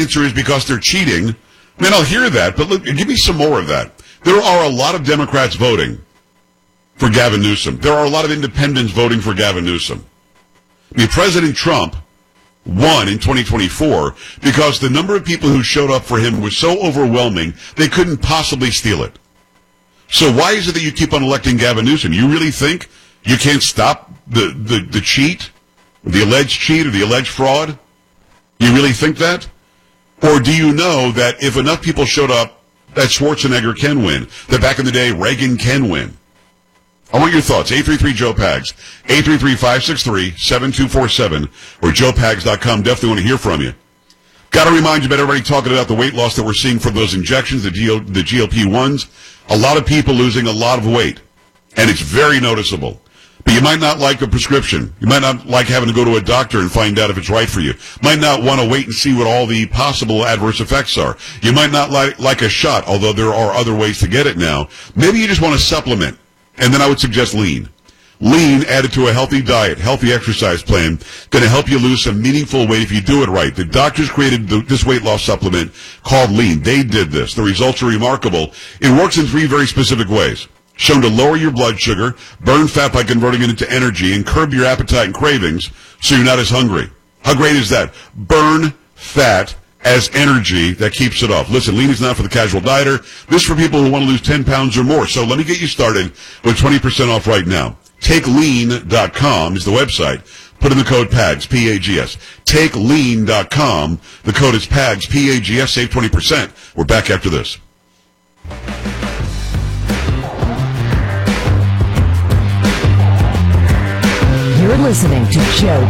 answer is because they're cheating, man, I'll hear that, but look, give me some more of that. There are a lot of Democrats voting for Gavin Newsom. There are a lot of independents voting for Gavin Newsom. I mean, President Trump won in 2024 because the number of people who showed up for him was so overwhelming they couldn't possibly steal it. So why is it that you keep on electing Gavin Newsom? You really think you can't stop the cheat, the alleged cheat or the alleged fraud? You really think that? Or do you know that if enough people showed up, that Schwarzenegger can win, that back in the day Reagan can win? I want your thoughts. 833-JOE-PAGS, 833-563-7247, or joepags.com. Definitely want to hear from you. Got to remind you about everybody talking about the weight loss that we're seeing from those injections, the GLP-1s. A lot of people losing a lot of weight, and it's very noticeable. But you might not like a prescription. You might not like having to go to a doctor and find out if it's right for you. Might not want to wait and see what all the possible adverse effects are. You might not like a shot, although there are other ways to get it now. Maybe you just want to supplement. And then I would suggest lean. Lean added to a healthy diet, healthy exercise plan, going to help you lose some meaningful weight if you do it right. The doctors created this weight loss supplement called Lean. They did this. The results are remarkable. It works in 3 very specific ways. Shown to lower your blood sugar, burn fat by converting it into energy, and curb your appetite and cravings so you're not as hungry. How great is that? Burn fat as energy that keeps it off. Listen, Lean is not for the casual dieter. This is for people who want to lose 10 pounds or more. So let me get you started with 20% off right now. TakeLean.com is the website. Put in the code PAGS, P-A-G-S. TakeLean.com. The code is PAGS, P-A-G-S. Save 20%. We're back after this. You're listening to Joe